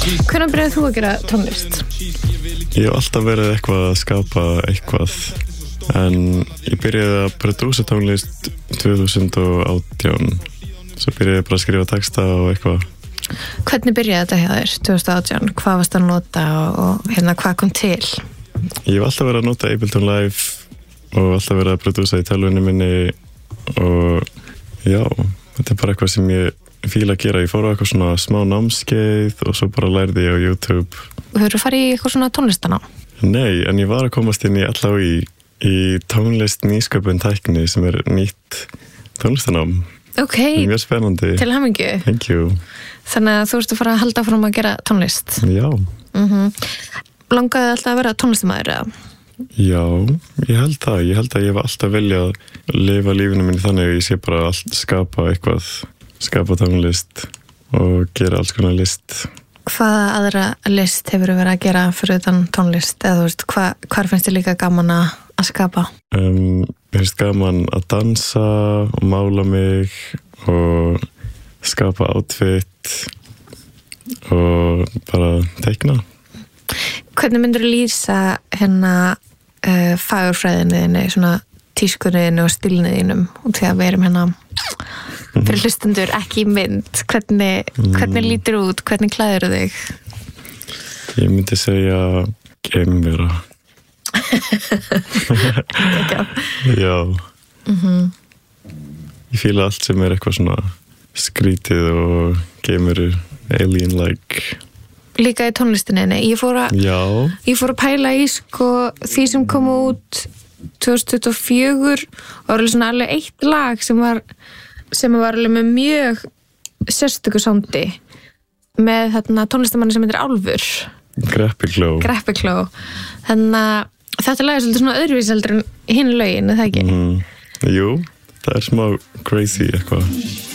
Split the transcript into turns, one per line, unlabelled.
Hvenær byrjaði þú að gera tónlist?
Ég hef alltaf verið eitthvað að skapa eitthvað, en ég byrjaði að prodúsa tónlist 2018. Svo byrjaði ég bara að skrifa texta og eitthvað.
Hvernig byrjaði þetta hjá þér 2018? Hvað varst að nota og hvað kom til?
Ég hef alltaf verið að nota Ableton Live og alltaf verið að prodúsa í tölvunni minni og já, þetta bara eitthvað sem ég fíla að gera. Ég fór á eitthvað svona smá námskeið og svo bara lærði ég á YouTube.
Hefurðu farið í eitthvað svona tónlistanám?
Nei, en ég var að komast inn í LHÍ í tónlist nýsköpun tækni sem nýtt tónlistanám.
Ok,
mjög spennandi.
Til hamingju.
Thank you.
Þannig að þú ert að fara að halda fram að gera tónlist.
Já.
Langaði alltaf að vera tónlistamæður eða?
Já, ég held það. Ég held að ég hef alltaf viljað lifa lífinu minni þannig að ég sé bara allt skapa eitthvað, skapa tónlist og gera alls konar list.
Hvaða aðra list hefur verið að gera fyrir utan tónlist? Eða þú veist, hvar finnst þér líka gaman að skapa?
Mér finnst gaman að dansa og mála mig og skapa outfit og bara teikna.
Hvernig myndir þú lýsa fagurfræðinni, svona tískunniðinu og stílniðinum og því að við erum fyrir hlustendur ekki í mynd. Hvernig lítur þú út? Hvernig klæðir þú þig?
Ég myndi segja geimvera. Já. Ég fíla allt sem eitthvað svona skrítið og geimveru, alien-like.
Líka í tónlistinni. Ég fór að pæla í því sem kom út 2024 og var svona alveg eitt lag sem var alveg með mjög sérstöku soundi með tónlistamanni sem heitir Álfur. Greppikló. Þannig að þetta lag svolítið svona öðruvísi heldur en hinn lögin, er það ekki?
Jú, það smá crazy eitthvað.